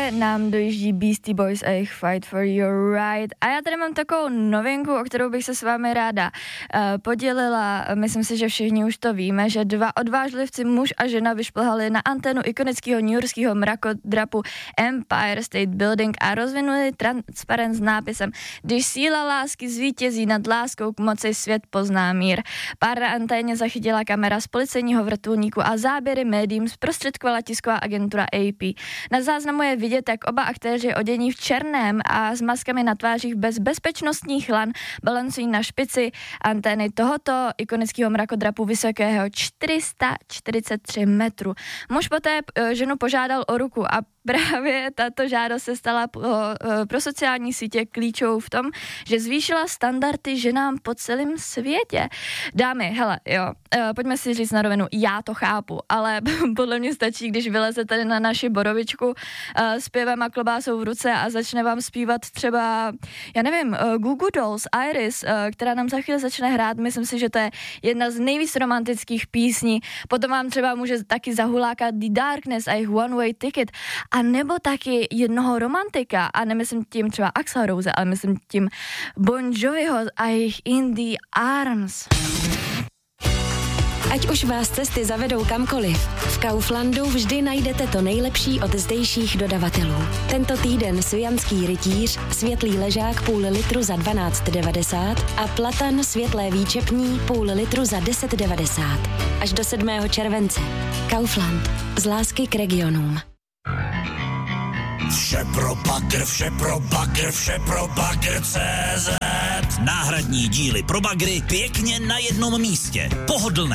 Právě nám dojíždí Beastie Boys a jejich Fight for Your Right. A já tady mám takovou novinku, o kterou bych se s vámi ráda podělila. Myslím si, že všichni už to víme, že dva odvážlivci, muž a žena, vyšplhali na anténu ikonického newyorského mrakodrapu Empire State Building a rozvinuli transparent s nápisem: Když síla lásky zvítězí nad láskou k moci, svět pozná mír. Pár na anténě zachytila kamera z policejního vrtulníku a záběry médiím zprostředkovala tisková agentura AP. Na záznamu je vidět, jak oba aktéři odění v černém a s maskami na tvářích bez bezpečnostních lan balancují na špici antény tohoto ikonického mrakodrapu vysokého 443 metrů. Muž poté ženu požádal o ruku a právě tato žádost se stala pro sociální sítě klíčovou v tom, že zvýšila standardy ženám po celém světě. Dámy, hele, jo, pojďme si říct na rovinu, já to chápu, ale podle mě stačí, když vyleze tady na naši borovičku s pivem a klobásou v ruce a začne vám zpívat třeba, já nevím, Goo Goo Dolls, Iris, která nám za chvíli začne hrát. Myslím si, že to je jedna z nejvíc romantických písní. Potom vám třeba může taky zahulákat The Darkness a jejich One Way Ticket, a nebo taky jednoho romantika, a nemyslím tím třeba Axl Rose, ale myslím tím Bon Joviho a jejich In the Arms. Ať už vás cesty zavedou kamkoliv, v Kauflandu vždy najdete to nejlepší od zdejších dodavatelů. Tento týden Sujanský rytíř, světlý ležák půl litru za 12,90 a platan světlé výčepní půl litru za 10,90. Až do 7. července. Kaufland. Z lásky k regionům. Vše pro bagr, vše pro bagr, vše pro bagr.cz. Náhradní díly pro bagry pěkně na jednom místě. Pohodlné.